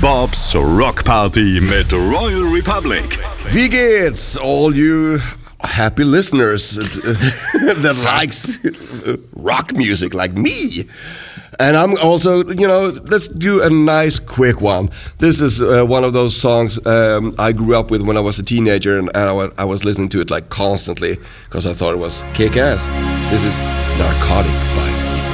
Bob's Rock Party mit Royal Republic. Wie geht's, all you happy listeners that likes rock music like me? And I'm also, let's do a nice quick one. This is one of those songs I grew up with when I was a teenager, and I was listening to it like constantly because I thought it was kick-ass. This is Narcotic by